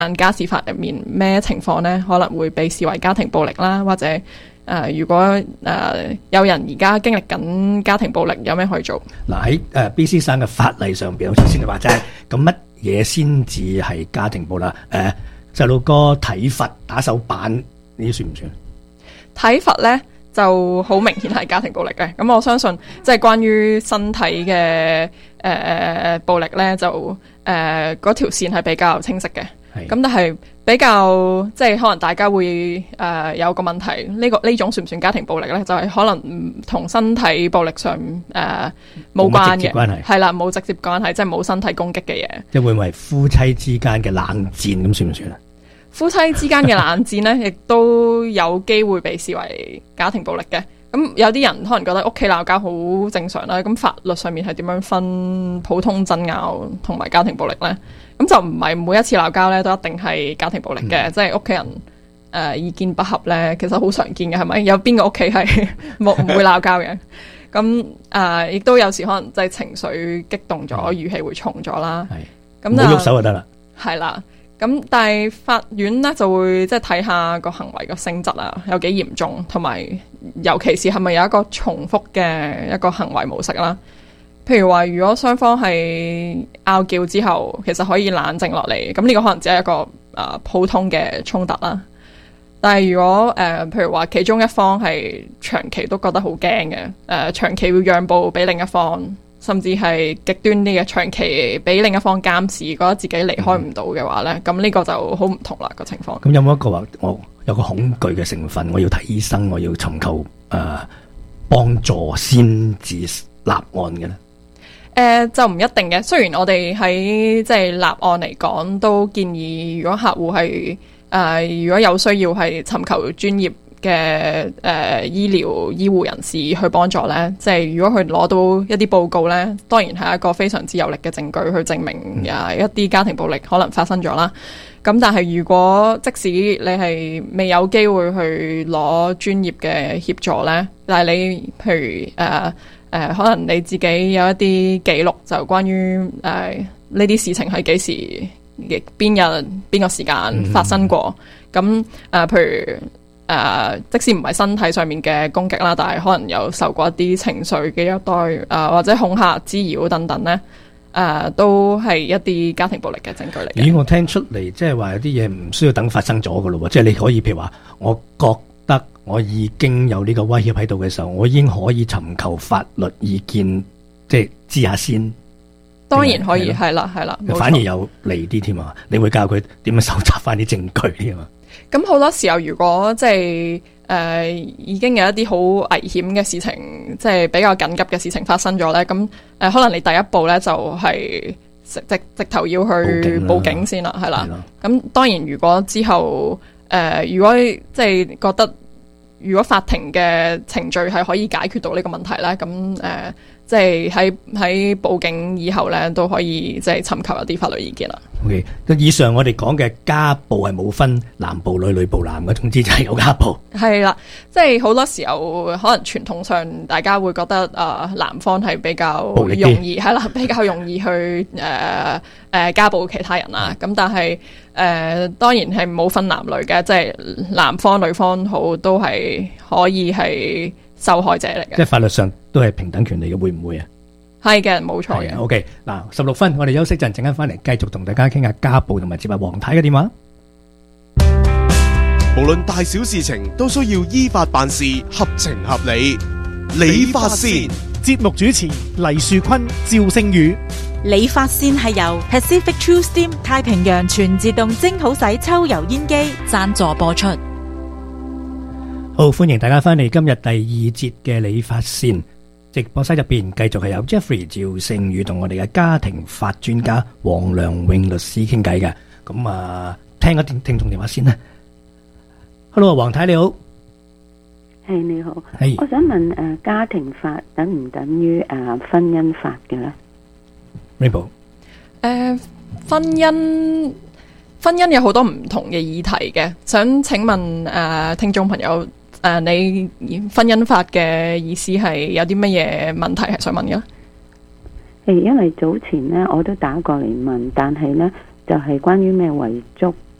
家事法入面咩情況呢可能會被視為家庭暴力啦，或者如果有人而家經歷緊家庭暴力，有咩可以做？ 嗱喺BC 省嘅法例上邊，好似先你話齋，咁乜嘢先至係家庭暴力？細路哥體罰、打手板呢啲算唔算？ 體罰呢就好明顯係家庭暴力嘅。咁我相信即係關於身體嘅暴力呢，就嗰條線係比較清晰嘅。咁但係比較即係可能大家會有個問題，呢種算唔算家庭暴力呢？就係可能同身體暴力上冇關嘅，係啦，冇直接關係，即係冇身體攻擊嘅嘢。 即係會唔會係夫妻之間嘅冷戰咁算唔算啊？ 夫妻之間嘅冷戰呢，亦都有機會被視為家庭暴力嘅。咁有啲人可能覺得屋企鬧交好正常啦，咁法律上面係點樣分普通爭拗同埋家庭暴力呢？咁就唔係每一次鬧交咧都一定係家庭暴力嘅，即係屋企人意見不合咧，其實好常見嘅，係咪？有邊個屋企係唔會鬧交嘅？咁亦都有時可能即係情緒激動咗，語氣會重咗啦。咁唔好喐手就得啦。係啦。咁但係法院咧就會即係睇下個行為個性質啊，有幾嚴重，同埋尤其是係咪有一個重複嘅一個行為模式啦。譬如話，如果雙方係拗撬之後，其實可以冷靜落嚟，咁呢個可能只係一個普通嘅衝突啦。但係如果譬如話其中一方係長期都覺得好驚嘅，長期會讓步俾另一方，甚至係極端啲嘅長期俾另一方監視，覺得自己離開唔到嘅話咧，咁呢個就好唔同啦個情況。 咁有冇一個話我有個恐懼嘅成分，我要睇醫生，我要尋求幫助先至立案嘅咧？ 就唔一定嘅。雖然我哋喺即係立案嚟講，都建議如果客戶係如果有需要係尋求專業嘅醫護人士去幫助咧，即係如果佢攞到一啲報告咧，當然係一個非常之有力嘅證據去證明一啲家庭暴力可能發生咗啦。咁但係如果即使你係未有機會去攞專業嘅協助咧，但係你譬如可能你自己有一啲記錄，就關於呢啲事情係幾時、邊日、邊個時間發生過。咁譬如即使唔係身體上面嘅攻擊啦，但係可能有受過一啲情緒嘅虐待或者恐嚇、滋擾等等咧，都係一啲家庭暴力嘅證據嚟嘅。 咦，我聽出嚟即係話有啲嘢唔需要等發生咗噶咯喎，即係你可以譬如話，我覺得我已經有呢個威脅喺度嘅時候，我已經可以尋求法律意見，即係知下先。 當然可以，係啦， 反而有利啲添啊！你會教佢點樣搜集翻啲證據添啊？ 咁好多時候，如果即係已經有一啲好危險嘅事情，即係比較緊急嘅事情發生咗咧，咁可能你第一步咧就係直頭要去報警先啦，係啦。咁當然，如果之後如果即係覺得如果法庭嘅程序係可以解決到呢個問題咧，咁即係喺報警以後咧，都可以即係尋求一啲法律意見啦。 OK， 以上我哋講嘅家暴係冇分男暴女、女暴男嘅，總之就係有家暴。係啦， 即係好多時候可能傳統上大家會覺得男方係比較容易係啦，比較容易去家暴其他人啦。咁但係當然係冇分男女嘅，即係男方女方好都係可以係受害者嚟嘅。即係法律上都係平等權利嘅，會唔會啊？係嘅，冇錯嘅。OK， 嗱，16分，我哋休息陣，陣間翻嚟繼續同大家傾下家暴，同埋接下黃太嘅電話。 無論大小事情都需要依法辦事，合情合理。理髮線節目主持黎樹坤、趙星宇。 理髮線係由 Pacific True Steam 太平洋全自動蒸好洗抽油煙機贊助播出。 好，歡迎大家翻嚟今日第二節嘅理髮線。直播室入邊繼續係有 Jeffrey 趙聖宇同我哋嘅家庭法專家黃良永律師傾偈嘅。咁聽個聽眾電話先啦。Hello， 黃太你好。 係你好。係。我想問家庭法等唔等於婚姻法嘅咧 ？Rainbow。 婚姻有好多唔同嘅議題嘅，想請問聽眾朋友。你婚姻法嘅意思係有啲乜嘢問題係想問嘅？ 因為早前呢我都打過嚟問，但係呢就係關於咩遺囑